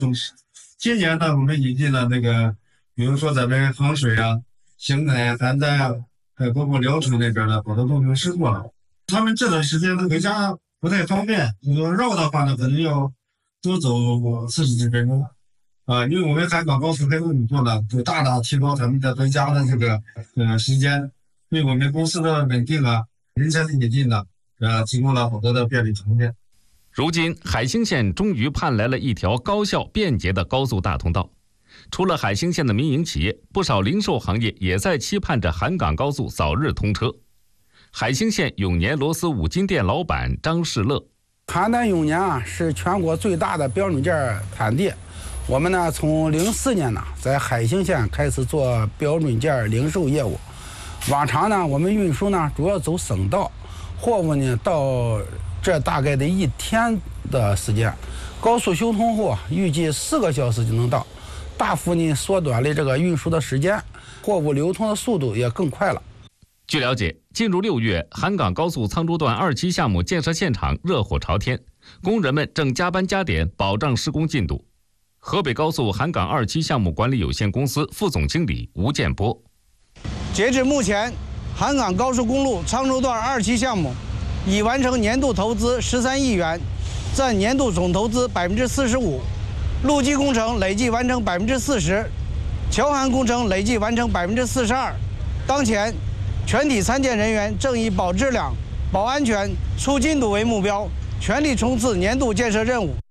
今年呢，我们引进了那个，比如说咱们衡水啊、邢台、邯郸啊，还有包括聊城那边的，好多都能试过了。他们这段时间回家不太方便，你说绕的话呢，可能要多走40几分钟啊，因为我们海港高速开通以后呢，就大大提高咱们的回家的这个时间，对我们公司的稳定啊、人才的引进呢，提供了好多的便利条件。 如今，海兴县终于盼来了一条高效便捷的高速大通道。除了海兴县的民营企业，不少零售行业也在期盼着韩港高速早日通车。海兴县永年螺丝五金店老板张世乐： 邯郸永年是全国最大的标准件产地。我们呢，从04年呢，在海兴县开始做标准件零售业务。往常呢，我们运输呢主要走省道，货物呢到这大概得1天的时间，高速修通后预计4个小时就能到，大幅呢缩短了这个运输的时间，货物流通的速度也更快了。 据了解，进入6月，韩港高速沧州段2期项目建设现场热火朝天，工人们正加班加点保障施工进度。河北高速韩港2期项目管理有限公司副总经理吴建波： 截至目前，韩港高速公路沧州段2期项目已完成年度投资13亿元，占年度总投资45%，路基工程累计完成40%，桥涵工程累计完成42%。当前，全体参建人员正以保质量、保安全、出进度为目标，全力冲刺年度建设任务。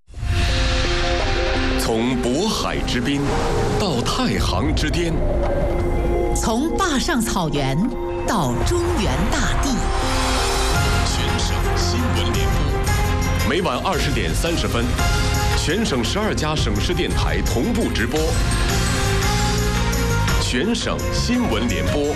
从渤海之滨到太行之巅， 从坝上草原到中原大地。 新闻联播，每晚20点30分，全省12家省市电台同步直播。全省新闻联播。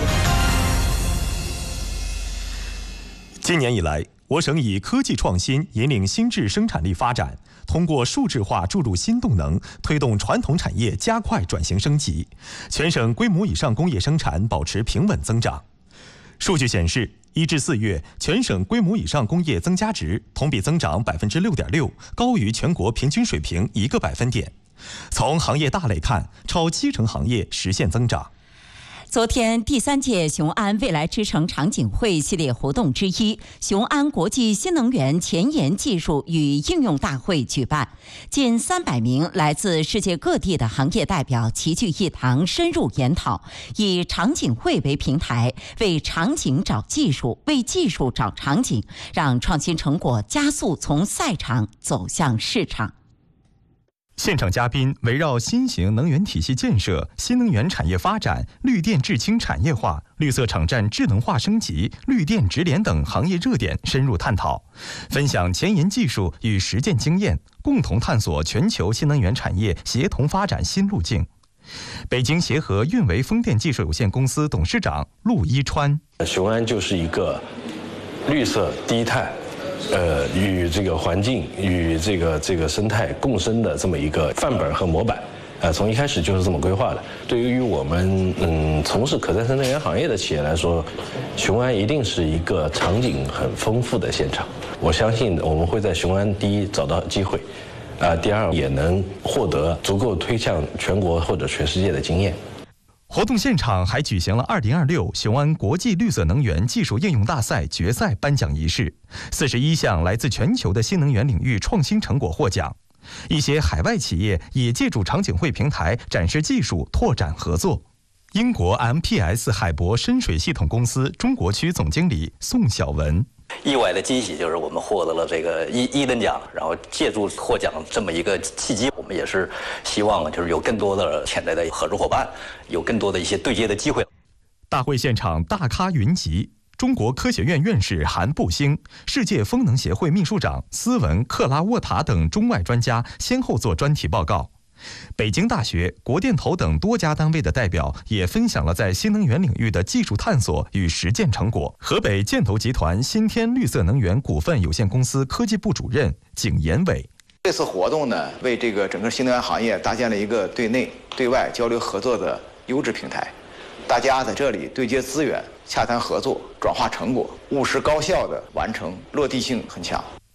今年以来，我省以科技创新引领新质生产力发展，通过数字化注入新动能，推动传统产业加快转型升级，全省规模以上工业生产保持平稳增长。数据显示，1至4月，全省规模以上工业增加值同比增长6.6%，高于全国平均水平1个百分点。从行业大类看，超70%行业实现增长。 昨天，第3届雄安未来之城场景会系列活动之一——雄安国际新能源前沿技术与应用大会举办，近300名来自世界各地的行业代表齐聚一堂，深入研讨，以场景会为平台，为场景找技术，为技术找场景，让创新成果加速从赛场走向市场。 现场嘉宾围绕新型能源体系建设、新能源产业发展、绿电制氢产业化、绿色场站智能化升级、绿电直联等行业热点深入探讨，分享前沿技术与实践经验，共同探索全球新能源产业协同发展新路径。北京协和运维风电技术有限公司董事长陆一川： 雄安就是一个绿色低碳。与这个环境与这个生态共生的这么一个范本和模板，从一开始就是这么规划的。对于我们从事可再生能源行业的企业来说，雄安一定是一个场景很丰富的现场。我相信我们会在雄安第一找到机会，第二也能获得足够推向全国或者全世界的经验。 活动现场还举行了2026雄安国际绿色能源技术应用大赛决赛颁奖仪式，41项来自全球的新能源领域创新成果获奖。一些海外企业也借助场景会平台展示技术，拓展合作。英国 MPS 海博深水系统公司中国区总经理宋晓文： 意外的惊喜就是我们获得了这个一等奖，然后借助获奖这么一个契机，我们也是希望就是有更多的潜在的合作伙伴，有更多的一些对接的机会。 大会现场大咖云集，中国科学院院士韩步星、世界风能协会秘书长斯文·克拉沃塔等中外专家先后做专题报告。北京大学、国电投等多家单位的代表也分享了在新能源领域的技术探索与实践成果。河北建投集团新天绿色能源股份有限公司科技部主任景延伟： 这次活动呢，为这个整个新能源行业搭建了一个对内对外交流合作的优质平台，大家在这里对接资源、洽谈合作、转化成果，务实高效的完成，落地性很强。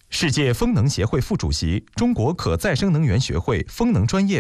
世界风能协会副主席、中国可再生能源学会风能专业